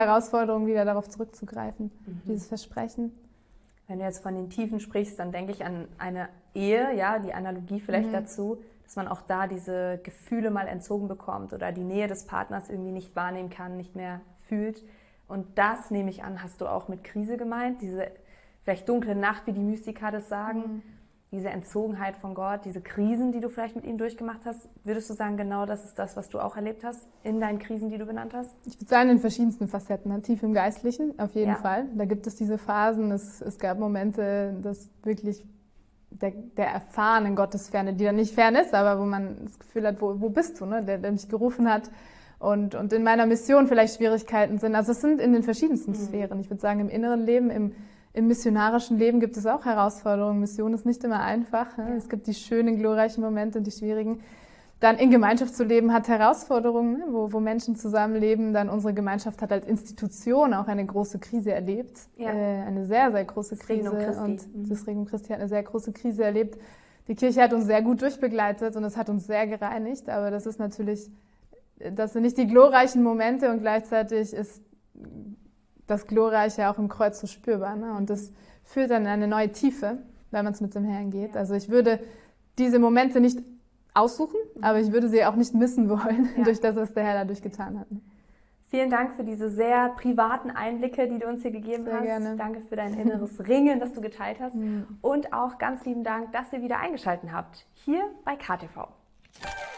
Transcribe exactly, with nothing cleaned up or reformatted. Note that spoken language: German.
Herausforderung, wieder darauf zurückzugreifen, mhm. dieses Versprechen. Wenn du jetzt von den Tiefen sprichst, dann denke ich an eine Ehe, ja, die Analogie vielleicht mhm. dazu, dass man auch da diese Gefühle mal entzogen bekommt oder die Nähe des Partners irgendwie nicht wahrnehmen kann, nicht mehr fühlt. Und das, nehme ich an, hast du auch mit Krise gemeint, diese vielleicht dunkle Nacht, wie die Mystiker das sagen, mhm. diese Entzogenheit von Gott, diese Krisen, die du vielleicht mit ihm durchgemacht hast. Würdest du sagen, genau das ist das, was du auch erlebt hast in deinen Krisen, die du benannt hast? Ich würde sagen, in verschiedensten Facetten, tief im Geistlichen, auf jeden ja. Fall. Da gibt es diese Phasen, es, es gab Momente, dass wirklich der, der erfahrenen Gottesferne, die dann nicht fern ist, aber wo man das Gefühl hat, wo, wo bist du, ne? der, der mich gerufen hat und, und in meiner Mission vielleicht Schwierigkeiten sind. Also es sind in den verschiedensten mhm. Sphären. Ich würde sagen, im inneren Leben, im, im missionarischen Leben gibt es auch Herausforderungen. Mission ist nicht immer einfach. Ne? Ja. Es gibt die schönen, glorreichen Momente und die schwierigen. Dann in Gemeinschaft zu leben hat Herausforderungen, ne? wo, wo Menschen zusammenleben. Dann unsere Gemeinschaft hat als Institution auch eine große Krise erlebt. Ja. Äh, eine sehr, sehr große Krise. Und mhm. das Regnum Christi hat eine sehr große Krise erlebt. Die Kirche hat uns sehr gut durchbegleitet und es hat uns sehr gereinigt. Aber das ist natürlich, das sind nicht die glorreichen Momente und gleichzeitig ist das Glorreiche auch im Kreuz so spürbar. Ne? Und das führt dann in eine neue Tiefe, wenn man es mit dem Herrn geht. Ja. Also ich würde diese Momente nicht aussuchen, aber ich würde sie auch nicht missen wollen, ja. durch das, was der Herr dadurch getan hat. Vielen Dank für diese sehr privaten Einblicke, die du uns hier gegeben sehr hast. Gerne. Danke für dein inneres Ringen, das du geteilt hast. Mhm. Und auch ganz lieben Dank, dass ihr wieder eingeschaltet habt, hier bei K T V.